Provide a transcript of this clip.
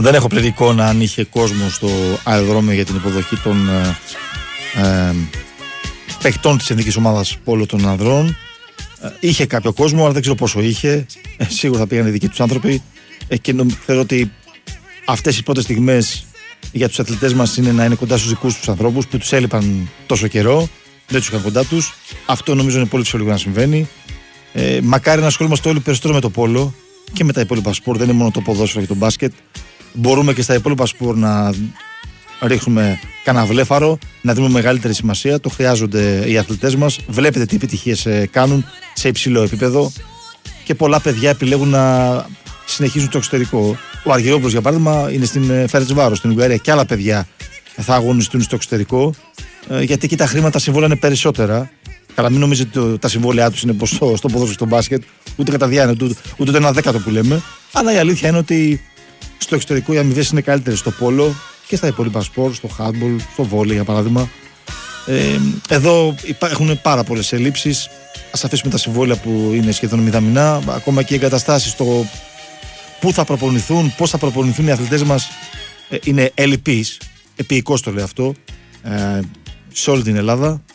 Δεν έχω πλήρη εικόνα αν είχε κόσμο στο αεροδρόμιο για την υποδοχή των παιχτών της εθνικής ομάδας πόλο των ανδρών. Είχε κάποιο κόσμο, αλλά δεν ξέρω πόσο είχε. Σίγουρα θα πήγαν οι δικοί τους άνθρωποι. Και θεωρώ ότι αυτές οι πρώτες στιγμές για τους αθλητές μας είναι να είναι κοντά στους δικούς τους ανθρώπους που τους έλειπαν τόσο καιρό. Δεν τους είχαν κοντά τους. Αυτό νομίζω είναι πολύ φυσιολογικό να συμβαίνει. Μακάρι να ασχολούμαστε όλοι περισσότερο με το πόλο και με τα υπόλοιπα σπορ. Δεν είναι μόνο το ποδόσφαιρο και το μπάσκετ. Μπορούμε και στα υπόλοιπα σπορ να ρίχνουμε κανένα βλέφαρο, να δίνουμε μεγαλύτερη σημασία. Το χρειάζονται οι αθλητές μας. Βλέπετε τι επιτυχίες κάνουν σε υψηλό επίπεδο και πολλά παιδιά επιλέγουν να συνεχίζουν το εξωτερικό. Ο Αργυρόπουλος, για παράδειγμα, είναι στην Φερεντσβάρος, στην Ουγγαρία, και άλλα παιδιά θα αγωνιστούν στο εξωτερικό, γιατί εκεί τα χρήματα συμβόλαια είναι περισσότερα. Καλά, μην νομίζετε ότι τα συμβόλαιά τους είναι στο ποδόσφαιρο και στο μπάσκετ, ούτε κατά διάνοια, ούτε το 1/10 που λέμε. Αλλά η αλήθεια είναι ότι στο εξωτερικό οι αμοιβές είναι καλύτερες στο πόλο και στα υπόλοιπα σπορ, στο handball, στο βόλεϊ για παράδειγμα. Εδώ υπάρχουν πάρα πολλές ελλείψεις. Ας αφήσουμε τα συμβόλαια που είναι σχεδόν μηδαμινά, ακόμα και οι εγκαταστάσεις, το πού θα προπονηθούν, πώς θα προπονηθούν οι αθλητές μας είναι ελλειπείς. Επίοικος το λέω αυτό, σε όλη την Ελλάδα.